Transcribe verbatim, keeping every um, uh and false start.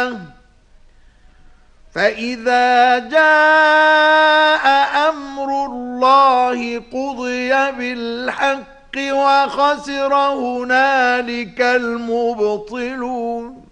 له فإذا جاء أمر الله قضي بالحق وخسر هنالك المبطلون